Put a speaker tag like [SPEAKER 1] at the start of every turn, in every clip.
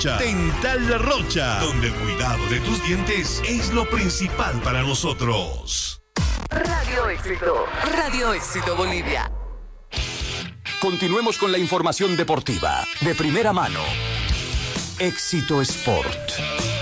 [SPEAKER 1] Rocha. Dental La Rocha, donde el cuidado de tus dientes es lo principal para nosotros.
[SPEAKER 2] Radio Éxito. Radio Éxito Bolivia.
[SPEAKER 3] Continuemos con la información deportiva de primera mano. Éxito Sport.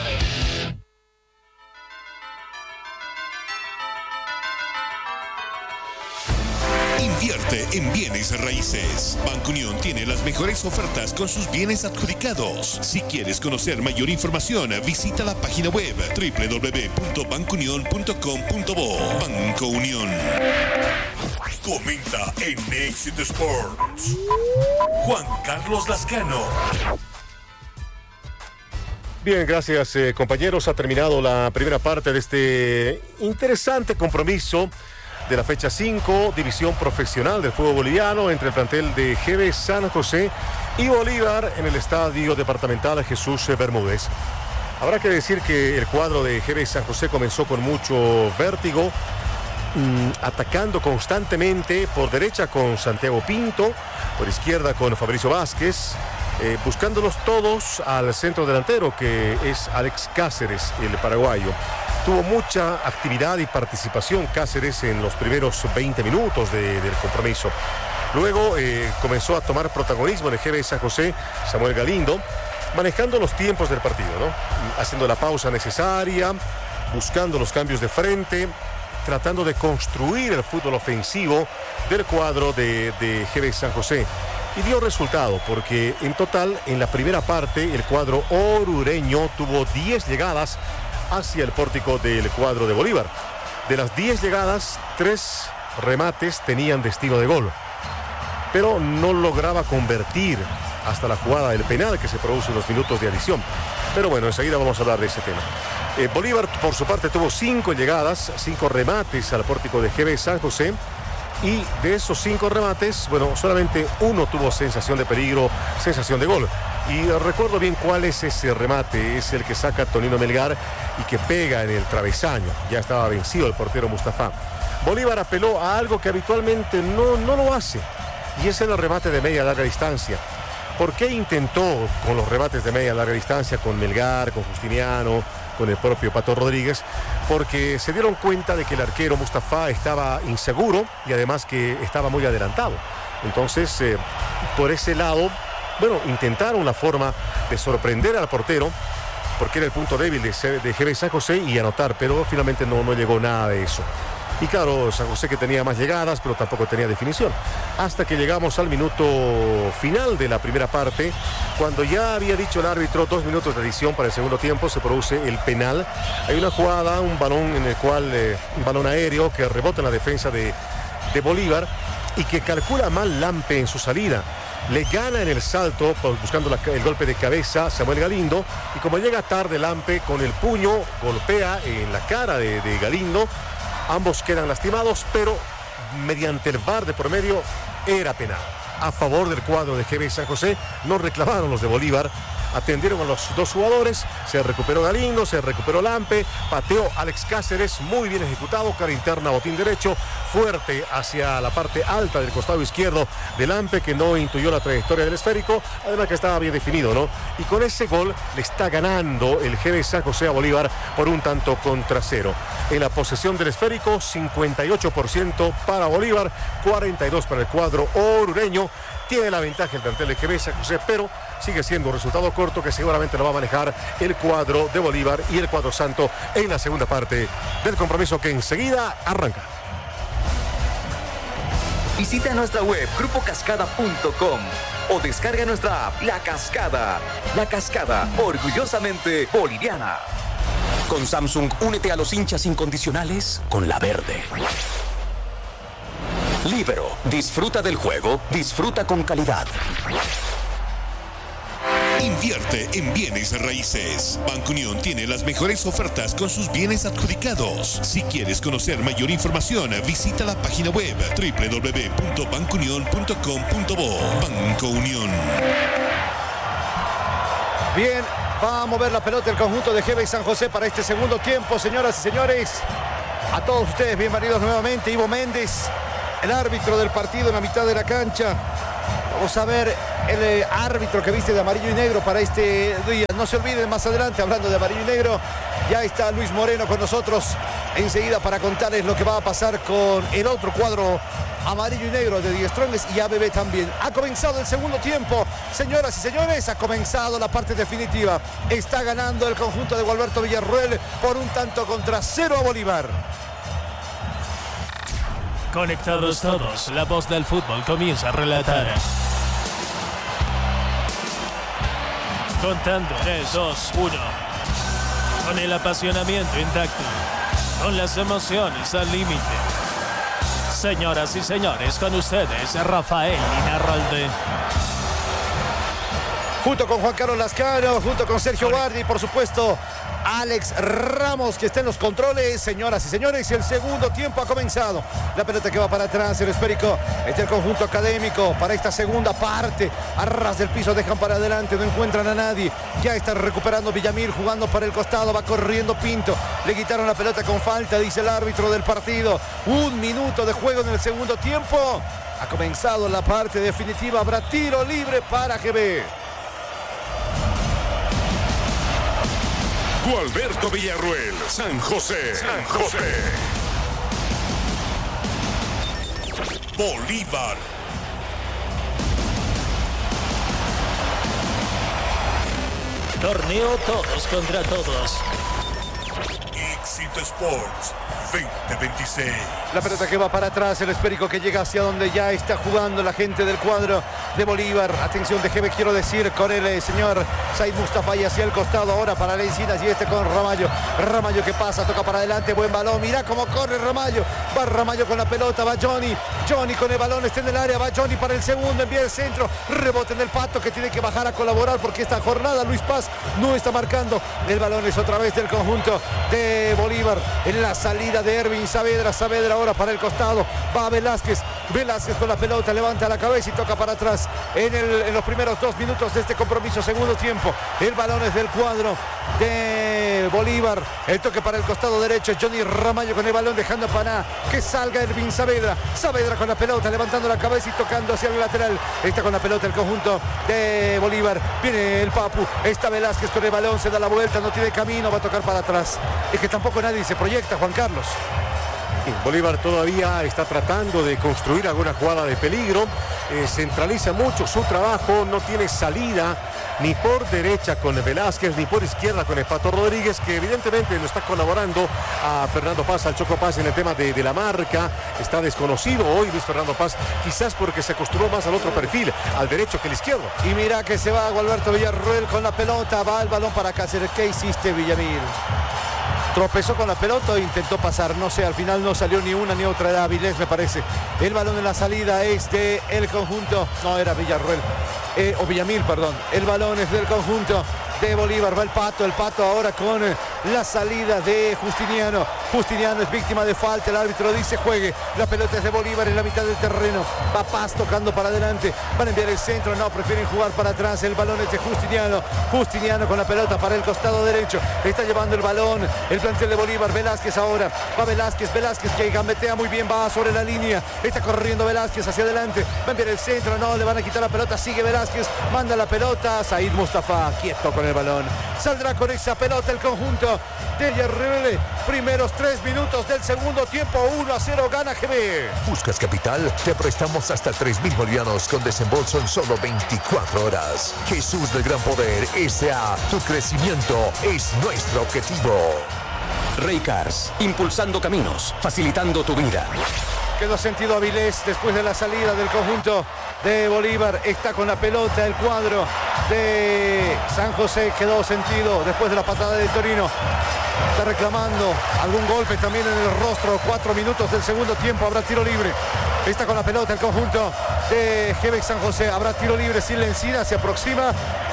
[SPEAKER 1] Invierte en bienes raíces. Banco Unión tiene las mejores ofertas con sus bienes adjudicados. Si quieres conocer mayor información, visita la página web www.bancounion.com.bo. Banco Unión. Comenta en Éxito Sports Juan Carlos Lascano.
[SPEAKER 4] Bien, gracias compañeros. Ha terminado la primera parte de este interesante compromiso de la fecha 5, división profesional del fútbol boliviano entre el plantel de GB San José y Bolívar en el estadio departamental Jesús Bermúdez. Habrá que decir que el cuadro de GB San José comenzó con mucho vértigo, atacando constantemente por derecha con Santiago Pinto, por izquierda con Fabricio Vázquez, buscándolos todos al centro delantero, que es Alex Cáceres, el paraguayo. Tuvo mucha actividad y participación Cáceres en los primeros 20 minutos del compromiso. Luego comenzó a tomar protagonismo en el GB San José Samuel Galindo, manejando los tiempos del partido, ¿no? Haciendo la pausa necesaria, buscando los cambios de frente, tratando de construir el fútbol ofensivo del cuadro de GB San José. Y dio resultado, porque en total, en la primera parte, el cuadro orureño tuvo 10 llegadas hacia el pórtico del cuadro de Bolívar. De las 10 llegadas, 3 remates tenían destino de gol, pero no lograba convertir hasta la jugada del penal que se produce en los minutos de adición. Pero bueno, enseguida vamos a hablar de ese tema. Bolívar, por su parte, tuvo 5 llegadas, 5 remates al pórtico de GB San José. Y de esos 5 remates, bueno, solamente uno tuvo sensación de peligro, sensación de gol. Y recuerdo bien cuál es ese remate, es el que saca Tonino Melgar y que pega en el travesaño. Ya estaba vencido el portero Mustafa. Bolívar apeló a algo que habitualmente no lo hace, y es el remate de media larga distancia. ¿Por qué intentó con los remates de media larga distancia con Melgar, con Justiniano, con el propio Pato Rodríguez? Porque se dieron cuenta de que el arquero Mustafa estaba inseguro y además que estaba muy adelantado. Entonces, por ese lado, bueno, intentaron la forma de sorprender al portero, porque era el punto débil de GB San José, y anotar, pero finalmente no llegó nada de eso. Y claro, San José que tenía más llegadas, pero tampoco tenía definición. Hasta que llegamos al minuto final de la primera parte, cuando ya había dicho el árbitro 2 minutos de adición para el segundo tiempo, se produce el penal. Hay una jugada, un balón en el cual, un balón aéreo que rebota en la defensa de Bolívar y que calcula mal Lampe en su salida. Le gana en el salto, buscando el golpe de cabeza Samuel Galindo, y como llega tarde Lampe, con el puño golpea en la cara de Galindo. Ambos quedan lastimados, pero mediante el VAR de por medio era penal a favor del cuadro de GB San José. No reclamaron los de Bolívar, atendieron a los 2 jugadores, se recuperó Galindo, se recuperó Lampe, pateó Alex Cáceres, muy bien ejecutado, cara interna, botín derecho, fuerte hacia la parte alta del costado izquierdo de Lampe, que no intuyó la trayectoria del esférico, además que estaba bien definido, ¿no? Y con ese gol le está ganando el GB San José a Bolívar por 1-0. En la posesión del esférico, 58% para Bolívar, 42% para el cuadro orureño. Tiene la ventaja el plantel de GB San José, pero sigue siendo un resultado corto que seguramente lo va a manejar el cuadro de Bolívar y el cuadro santo en la segunda parte del compromiso, que enseguida arranca.
[SPEAKER 2] Visita nuestra web grupocascada.com o descarga nuestra app La Cascada. La Cascada, orgullosamente boliviana.
[SPEAKER 3] Con Samsung, únete a los hinchas incondicionales con la verde. Líbero, disfruta del juego, disfruta con calidad.
[SPEAKER 1] Invierte en bienes raíces. Banco Unión tiene las mejores ofertas con sus bienes adjudicados. Si quieres conocer mayor información, visita la página web www.bancounion.com.bo. Banco Unión.
[SPEAKER 5] Bien, va a mover la pelota el conjunto de GB San José para este segundo tiempo, señoras y señores. A todos ustedes, bienvenidos nuevamente. Ivo Méndez, el árbitro del partido en la mitad de la cancha. Vamos a ver el árbitro que viste de amarillo y negro para este día. No se olviden, más adelante, hablando de amarillo y negro, ya está Luis Moreno con nosotros enseguida para contarles lo que va a pasar con el otro cuadro amarillo y negro de Die Strongest y ABB también. Ha comenzado el segundo tiempo, señoras y señores, ha comenzado la parte definitiva. Está ganando el conjunto de Gualberto Villarroel por 1-0 a Bolívar.
[SPEAKER 6] Conectados todos, la voz del fútbol comienza a relatar. Contando 3, 2, 1. Con el apasionamiento intacto, con las emociones al límite. Señoras y señores, con ustedes, Rafael Inarralde.
[SPEAKER 5] Junto con Juan Carlos Lascano, junto con Sergio Bardi, por supuesto, Alex Ramos, que está en los controles. Señoras y señores, el segundo tiempo ha comenzado. La pelota que va para atrás, el esférico. Este es el conjunto académico para esta segunda parte. A ras del piso dejan para adelante, no encuentran a nadie. Ya está recuperando Villamil, jugando para el costado, va corriendo Pinto. Le quitaron la pelota con falta, dice el árbitro del partido. 1 minuto de juego en el segundo tiempo. Ha comenzado la parte definitiva, habrá tiro libre para GB.
[SPEAKER 1] Gualberto Villarroel, San José. Bolívar.
[SPEAKER 6] Torneo todos contra todos.
[SPEAKER 1] Éxito Sports 2026.
[SPEAKER 5] La pelota que va para atrás, el esférico que llega hacia donde ya está jugando la gente del cuadro de Bolívar. Atención de GB, quiero decir, con el señor Said Mustafa y hacia el costado ahora para Lencinas y este con Ramallo. Ramallo que pasa, toca para adelante, buen balón. Mira cómo corre Ramallo. Va Ramallo con la pelota, va Johnny. Johnny con el balón, está en el área, va Johnny para el segundo, envía el centro. Rebote en el Pato que tiene que bajar a colaborar porque esta jornada Luis Paz no está marcando. El balón es otra vez del conjunto de Bolívar. En la salida de Ervin Saavedra. Saavedra ahora para el costado. Va Velázquez. Velázquez con la pelota, levanta la cabeza y toca para atrás en los primeros 2 minutos de este compromiso, segundo tiempo. El balón es del cuadro de Bolívar. El toque para el costado derecho, Johnny Ramallo con el balón dejando para que salga Ervin Saavedra. Saavedra con la pelota, levantando la cabeza y tocando hacia el lateral. Está con la pelota el conjunto de Bolívar. Viene el Papu, está Velázquez con el balón, se da la vuelta, no tiene camino, va a tocar para atrás. Es que tampoco nadie se proyecta, Juan Carlos.
[SPEAKER 4] Bolívar todavía está tratando de construir alguna jugada de peligro, centraliza mucho su trabajo, no tiene salida ni por derecha con Velázquez ni por izquierda con el Pato Rodríguez, que evidentemente lo está colaborando a Fernando Paz, al Choco Paz en el tema de la marca. Está desconocido hoy Luis Fernando Paz, quizás porque se acostumbró más al otro perfil, al derecho que al izquierdo.
[SPEAKER 5] Y mira que se va Gualberto Villarroel con la pelota, va el balón para Cáceres. ¿Qué hiciste, Villamil? Tropezó con la pelota e intentó pasar, no sé, al final no salió ni una ni otra, era Avilés me parece. El balón en la salida es de el conjunto, no era Villarroel, o Villamil, perdón. El balón es del conjunto de Bolívar, va el Pato ahora con la salida de Justiniano. Justiniano es víctima de falta, el árbitro dice juegue. La pelota es de Bolívar en la mitad del terreno, va Paz tocando para adelante, van a enviar el centro, no, prefieren jugar para atrás. El balón es de Justiniano. Justiniano con la pelota para el costado derecho, está llevando el balón el plantel de Bolívar. Velázquez ahora, va Velázquez que gambetea muy bien, va sobre la línea, está corriendo Velázquez hacia adelante, va a enviar el centro, no, le van a quitar la pelota, sigue Velázquez, manda la pelota, Said Mustafa quieto con el balón, saldrá con esa pelota el conjunto de Villarroel. Primeros 3 minutos del segundo tiempo, 1-0 gana GB.
[SPEAKER 7] ¿Buscas capital? Te prestamos hasta 3.000 bolivianos con desembolso en solo 24 horas. Jesús del Gran Poder S.A. Tu crecimiento es nuestro objetivo.
[SPEAKER 3] Raycars, impulsando caminos, facilitando tu vida.
[SPEAKER 5] Quedó sentido Avilés después de la salida del conjunto de Bolívar. Está con la pelota el cuadro de San José. Quedó sentido después de la patada de Torino. Está reclamando algún golpe también en el rostro. 4 minutos del segundo tiempo. Habrá tiro libre. Está con la pelota el conjunto de GB San José. Habrá tiro libre sin Lencina. Se aproxima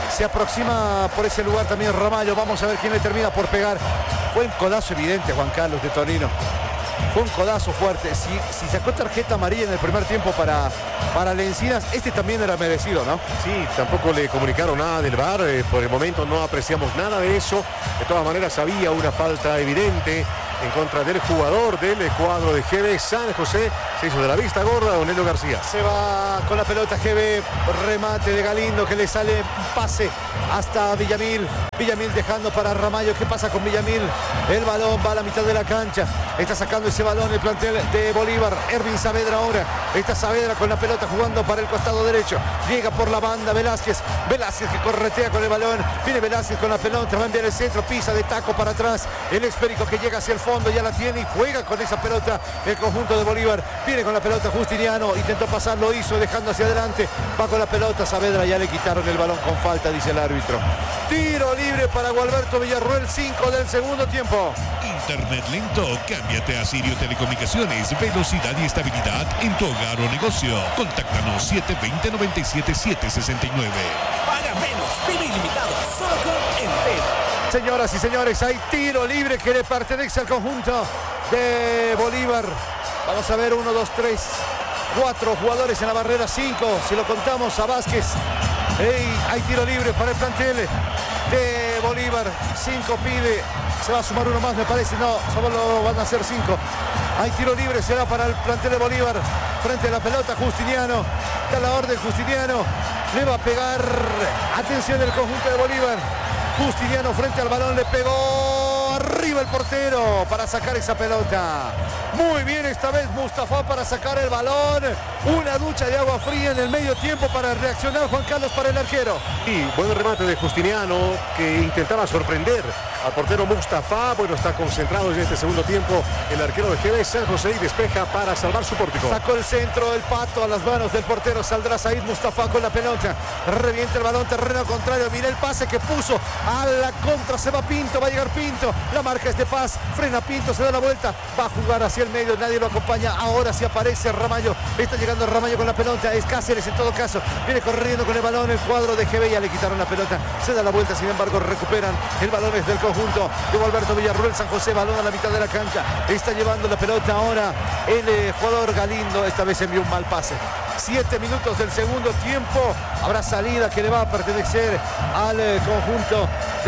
[SPEAKER 5] por ese lugar también Ramallo. Vamos a ver quién le termina por pegar. Fue un codazo evidente, Juan Carlos, de Torino. Fue un codazo fuerte. Si sacó tarjeta amarilla en el primer tiempo para Lencinas, este también era merecido, ¿no?
[SPEAKER 4] Sí, tampoco le comunicaron nada del VAR. Por el momento no apreciamos nada de eso. De todas maneras había una falta evidente en contra del jugador del cuadro de GB San José. Se hizo de la vista gorda Onelio García.
[SPEAKER 5] Se va con la pelota GB, remate de Galindo que le sale un pase hasta Villamil. Villamil dejando para Ramallo. ¿Qué pasa con Villamil? El balón va a la mitad de la cancha. Está sacando ese balón el plantel de Bolívar. Ervin Saavedra ahora. Está Saavedra con la pelota jugando para el costado derecho. Llega por la banda Velázquez. Velázquez que corretea con el balón. Viene Velázquez con la pelota. Va a enviar el centro. Pisa de taco para atrás. El esférico que llega hacia el fondo. Ya la tiene y juega con esa pelota el conjunto de Bolívar. Viene con la pelota Justiniano. Intentó pasar, lo hizo dejando hacia adelante. Va con la pelota Saavedra. Ya le quitaron el balón con falta, dice el árbitro. Tiro libre para Gualberto Villarruel. 5 del segundo tiempo.
[SPEAKER 1] Internet lento, cámbiate a Sirio Telecomunicaciones, velocidad y estabilidad en tu hogar o negocio. Contáctanos 720-97-769.
[SPEAKER 8] Paga menos, vive ilimitado, solo con Entel.
[SPEAKER 5] Señoras y señores, hay tiro libre que le pertenece al conjunto de Bolívar. Vamos a ver, 1, 2, 3, 4 jugadores en la barrera, 5, si lo contamos a Vázquez. Hay tiro libre para el plantel de Bolívar. 5 pide. Se va a sumar uno más, me parece. No, solo van a ser 5. Hay tiro libre, será para el plantel de Bolívar. Frente a la pelota, Justiniano. Da la orden, Justiniano. Le va a pegar. Atención el conjunto de Bolívar. Justiniano frente al balón, le pegó. Arriba el portero para sacar esa pelota. Muy bien esta vez Mustafa para sacar el balón. Una ducha de agua fría en el medio tiempo para reaccionar Juan Carlos para el arquero.
[SPEAKER 4] Y buen remate de Justiniano que intentaba sorprender al portero Mustafa. Bueno, está concentrado en este segundo tiempo el arquero de GB San José y despeja para salvar su pórtico.
[SPEAKER 5] Sacó el centro, el pato a las manos del portero. Saldrá Said Mustafa con la pelota. Revienta el balón, terreno contrario. Mira el pase que puso a la contra. Se va Pinto, va a llegar Pinto. La marca es de Paz. Frena Pinto, se da la vuelta. Va a jugar hacia el medio, nadie lo acompaña. Ahora sí aparece Ramallo. Está llegando Ramallo con la pelota. Es Cáceres en todo caso. Viene corriendo con el balón el cuadro de GB. Ya le quitaron la pelota. Se da la vuelta, sin embargo recuperan. El balón es del conjunto de Gualberto Villarruel. San José, balón a la mitad de la cancha. Está llevando la pelota ahora el jugador Galindo. Esta vez envió un mal pase. 7 minutos del segundo tiempo. Habrá salida que le va a pertenecer al conjunto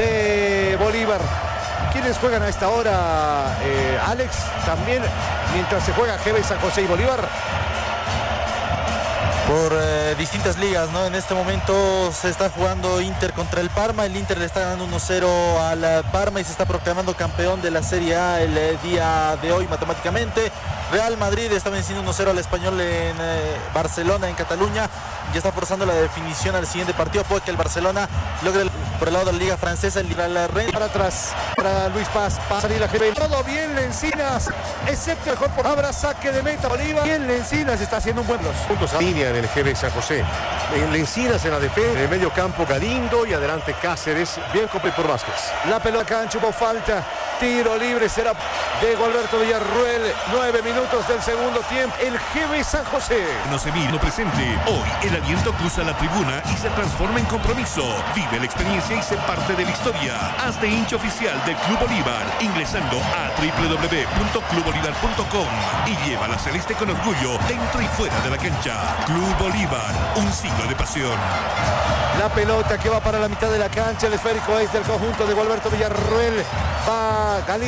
[SPEAKER 5] de Bolívar. ¿Quiénes juegan a esta hora, Alex? También mientras se juega GB San José y Bolívar.
[SPEAKER 9] Por distintas ligas, ¿no? En este momento se está jugando Inter contra el Parma. El Inter le está ganando 1-0 al Parma y se está proclamando campeón de la Serie A el día de hoy matemáticamente. Real Madrid está venciendo 1-0 al Español en Barcelona, en Cataluña. Ya está forzando la definición al siguiente partido. Puede que el Barcelona logre por el lado de la Liga Francesa el Rennes.
[SPEAKER 5] Para atrás, para Luis Paz, para salir a GB. Todo bien Lencinas, excepto el cuerpo. Habrá saque de meta Bolívar. Bien Lencinas está haciendo un buen los
[SPEAKER 4] puntos a línea en el GB San José. Lencinas en la defensa, en el medio campo Galindo y adelante Cáceres, bien completo por Vázquez.
[SPEAKER 5] La pelota cancha, hubo falta. Tiro libre será de Gualberto Villarruel. 9 minutos del segundo tiempo. El GB San José.
[SPEAKER 1] No se vino presente. Hoy el aliento cruza la tribuna y se transforma en compromiso. Vive la experiencia y sé parte de la historia. Hazte hincha oficial del Club Bolívar ingresando a www.clubbolivar.com y lleva la celeste con orgullo dentro y fuera de la cancha. Club Bolívar, un siglo de pasión.
[SPEAKER 5] La pelota que va para la mitad de la cancha. El esférico es del conjunto de Gualberto Villarruel. Va Galindo.